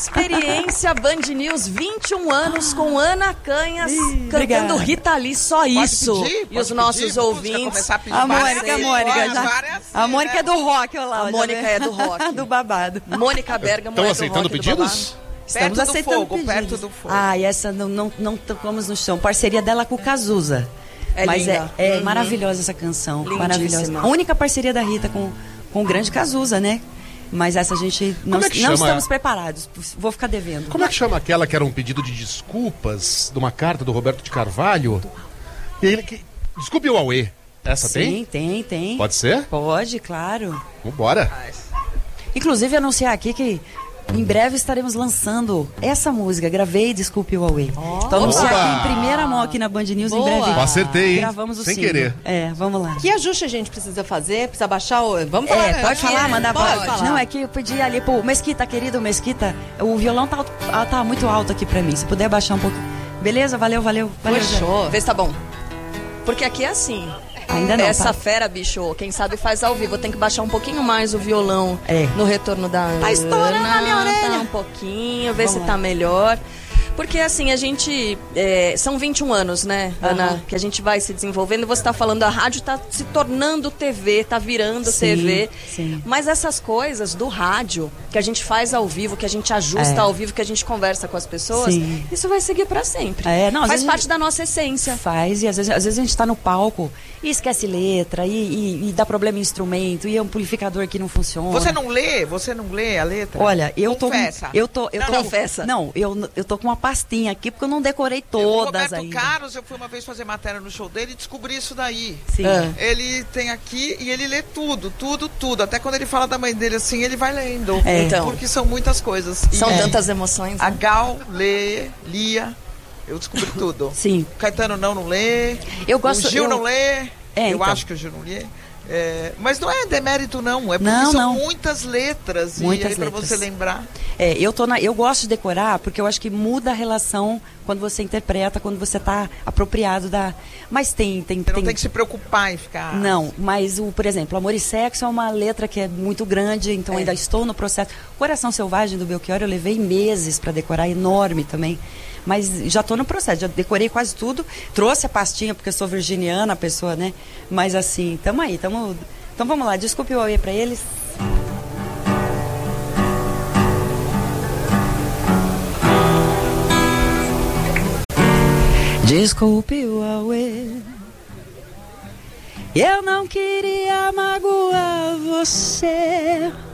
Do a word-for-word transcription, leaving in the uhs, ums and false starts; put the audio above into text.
Experiência Band News, vinte e um anos com Ana Canhas Ih, cantando obrigada. Rita Lee, só isso. Pedir, e os pedir, nossos ouvintes. A Mônica, a Mônica. Já, várias, a Mônica né? é do rock, olha lá. A Mônica é do rock. do babado. Mônica Bergamo Estão é do aceitando rock, do pedidos? babado. Estamos Perto do aceitando fogo, pedidos. perto do fogo. Ah, e essa não, não, não tocamos no chão. Parceria dela com o Cazuza. É Mas linda. é, é Uhum. maravilhosa essa canção. Lindíssima. Maravilhosa. A única parceria da Rita com, com o grande Cazuza, né? Mas essa a gente não, Como é que não chama? estamos preparados. Vou ficar devendo. Como é que chama aquela que era um pedido de desculpas de uma carta do Roberto de Carvalho? E ele que... Desculpe o Aue. Essa Sim, tem? tem, tem. Pode ser? Pode, claro. Vambora. Inclusive, anunciar aqui que em breve estaremos lançando essa música. Gravei Desculpe o Huawei. Então, anunciar Opa! aqui em primeira mão aqui na Band News Boa. em breve. Eu acertei, hein? Gravamos o Sem single. querer. É, vamos lá. Que ajuste a gente precisa fazer? Precisa baixar o... Vamos falar. É, pode aqui, falar, né? mandar pode pra... falar. Não, é que eu pedi ali pro Mesquita, querido Mesquita, o violão tá, alto- ah, tá muito alto aqui pra mim. Se puder baixar um pouco. Beleza? Valeu, valeu. valeu Zé. Fechou. Vê se tá bom. Porque aqui é assim. Ainda não, Essa tá? fera, bicho, quem sabe faz ao vivo. Tem que baixar um pouquinho mais o violão É. no retorno da Ana. Tá estourando a minha orelha. Tá um pouquinho, ver Vamos se lá. tá melhor. Porque assim, a gente... é, são vinte e um anos, né, Ana? Aham. Que a gente vai se desenvolvendo. E você tá falando, a rádio tá se tornando T V, tá virando Sim, T V. sim. Mas essas coisas do rádio, que a gente faz ao vivo, que a gente ajusta É. ao vivo, que a gente conversa com as pessoas, Sim. isso vai seguir pra sempre. É, não, às Faz vezes parte a gente- da nossa essência. Faz, e às vezes, às vezes a gente tá no palco e esquece letra, e, e- e dá problema em instrumento, e amplificador que não funciona. Você não lê? Você não lê a letra? Olha, eu tô. Confessa. Eu tô. Eu Não, tô não. Confessa. Não, eu, eu tô com uma pastinha aqui porque eu não decorei O todas Roberto ainda. Carlos, eu fui uma vez fazer matéria no show dele e descobri isso daí. Sim. Ah. Ele tem aqui e ele lê tudo, tudo, tudo. Até quando ele fala da mãe dele assim, ele vai lendo. É. Então. Porque são muitas coisas. São E tantas emoções. A né? Gal lê, lia. Eu descobri tudo. Sim. O Caetano não, não lê. Eu gosto- O Gil eu- não lê. É, eu então. acho que o Gil não lê. É, mas não é demérito, não. É porque Não, são não. muitas letras. Muitas e aí, pra letras. você lembrar. É, eu, tô na, eu gosto de decorar porque eu acho que muda a relação quando você interpreta, quando você tá apropriado da. Mas tem. tem, Você não tem... tem que se preocupar em ficar. Não, mas, o, por exemplo, Amor e Sexo é uma letra que é muito grande, então É. ainda estou no processo. Coração Selvagem do Belchior eu levei meses para decorar, enorme também. Mas já estou no processo, já decorei quase tudo. Trouxe a pastinha porque eu sou virginiana, a pessoa, né? Mas assim, tamo aí, tamo... Então vamos lá, desculpe o Aue para eles. Desculpe o Aue, eu não queria magoar você.